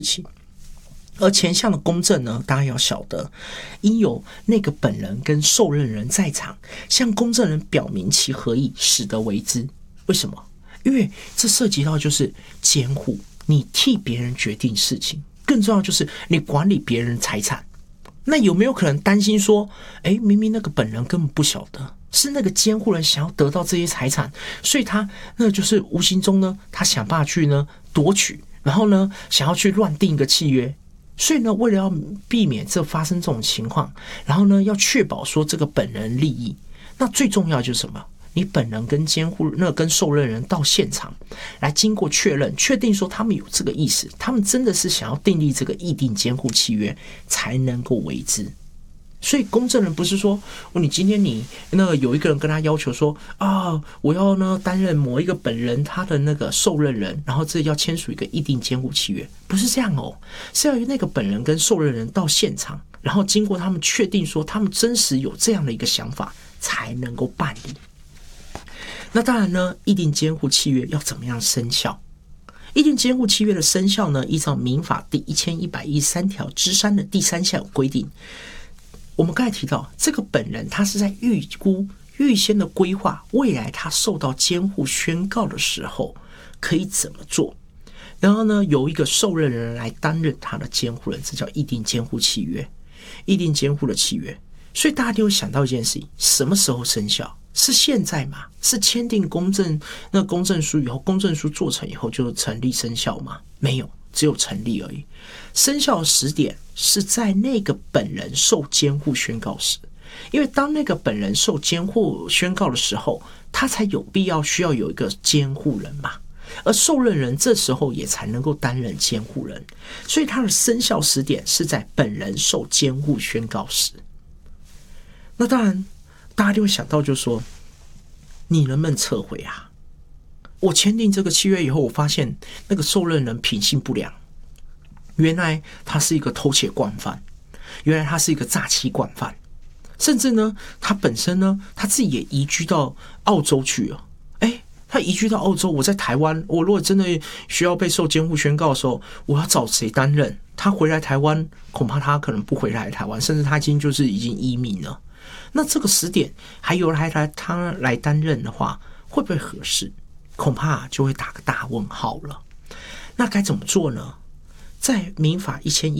情。而前项的公证呢，大家要晓得，应有那个本人跟受任人在场，向公证人表明其合意，使得为之。为什么？因为这涉及到就是监护，你替别人决定事情，更重要就是你管理别人财产。那有没有可能担心说，明明那个本人根本不晓得，是那个监护人想要得到这些财产，所以他那就是无形中呢，他想办法去呢夺取，然后呢想要去乱定一个契约。所以呢，为了要避免这发生这种情况，然后呢，要确保说这个本人利益，那最重要就是什么？你本人跟监护跟受任人到现场来经过确认，确定说他们有这个意思，他们真的是想要订立这个议定监护契约才能够为之。所以公证人不是说你今天你那个有一个人跟他要求说我要呢担任某一个本人他的那个受任人，然后这要签署一个议定监护契约，不是这样哦，是要由那个本人跟受任人到现场，然后经过他们确定说他们真实有这样的一个想法才能够办理。那当然呢，议定监护契约要怎么样生效？议定监护契约的生效呢，依照民法第1113条之3的第3项有规定。我们刚才提到，这个本人他是在预先的规划未来他受到监护宣告的时候可以怎么做，然后呢由一个受任人来担任他的监护人，这叫议定监护契约，议定监护的契约。所以大家就会想到一件事情，什么时候生效？是现在吗？是签订公证书以后，公证书做成以后就成立生效吗？没有，只有成立而已。生效的时点是在那个本人受监护宣告时，因为当那个本人受监护宣告的时候，他才有必要需要有一个监护人嘛，而受任人这时候也才能够担任监护人，所以他的生效时点是在本人受监护宣告时。那当然大家就会想到就是说，你能不能撤回啊？我签订这个契约以后，我发现那个受任人品性不良，原来他是一个偷窃惯犯，原来他是一个诈欺惯犯，甚至呢他本身呢他自己也移居到澳洲去了。他移居到澳洲，我在台湾，我如果真的需要被受监护宣告的时候，我要找谁担任？他回来台湾，恐怕他可能不回来台湾，甚至他已经移民了。那这个时点还由他来担任的话，会不会合适？恐怕就会打个大问号了。那该怎么做呢？在民法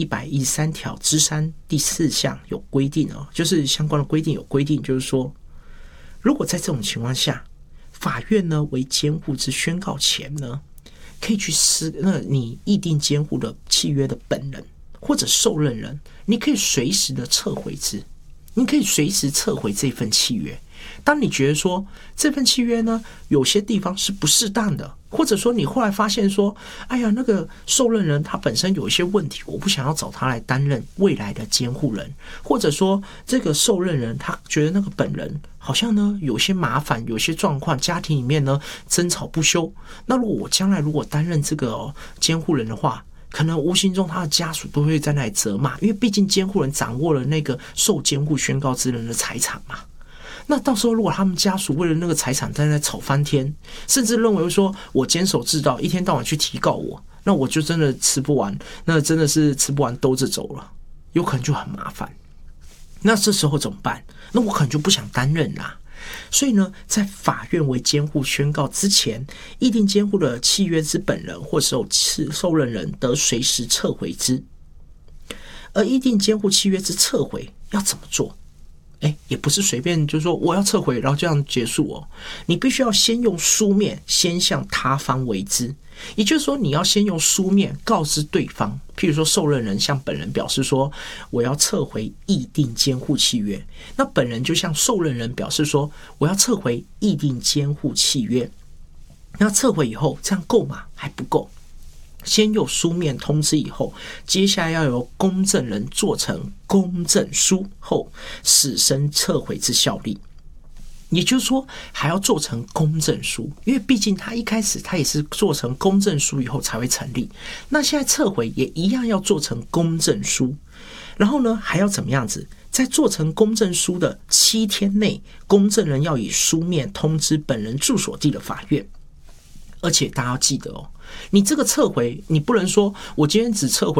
1113条之3第4项有规定就是相关的规定有规定，就是说，如果在这种情况下，法院呢为监护之宣告前呢，可以去你议定监护的契约的本人或者受任人，你可以随时的撤回之。你可以随时撤回这份契约。当你觉得说这份契约呢有些地方是不适当的，或者说你后来发现说那个受任人他本身有一些问题，我不想要找他来担任未来的监护人，或者说这个受任人他觉得那个本人好像呢有些麻烦，有些状况，家庭里面呢争吵不休，那如果我将来如果担任这个监护人的话，可能无形中他的家属都会在那里责骂，因为毕竟监护人掌握了那个受监护宣告之人的财产嘛。那到时候如果他们家属为了那个财产在那吵翻天，甚至认为说我监守自盗，一天到晚去提告我，那我就真的吃不完，那真的是吃不完兜着走了，有可能就很麻烦。那这时候怎么办？那我可能就不想担任啦。所以呢，在法院为监护宣告之前，议定监护的契约之本人或受任人得随时撤回之。而议定监护契约之撤回要怎么做？也不是随便就是说我要撤回然后这样结束你必须要先用书面先向他方为之，也就是说你要先用书面告知对方，譬如说受任人向本人表示说我要撤回议定监护契约，那本人就向受任人表示说我要撤回议定监护契约。那撤回以后这样够吗？还不够，先有书面通知以后，接下来要由公证人做成公证书后，始生撤回之效力。也就是说还要做成公证书，因为毕竟他一开始他也是做成公证书以后才会成立，那现在撤回也一样要做成公证书。然后呢还要怎么样子，在做成公证书的7天内，公证人要以书面通知本人住所地的法院。而且大家要记得你这个撤回你不能说我今天只撤回